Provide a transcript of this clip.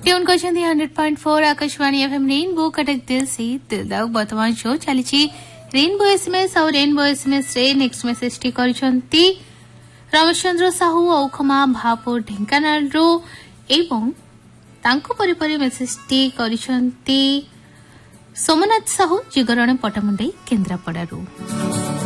Tune कर 100.4 Akashvani FM rainbow Cuttack दिल से दिल तक वर्तमान शो चली रेनबो एसएमएस और रेनबो एसएमएस रे next message T करछंती Ramchandra Sahu औखमा Bhapur Dhenkanal रो एवं तांको परिपरि मेसेज टी करछंती सोमनाथ साहू जिगरण पटमुंडई केन्द्रापड़ारू।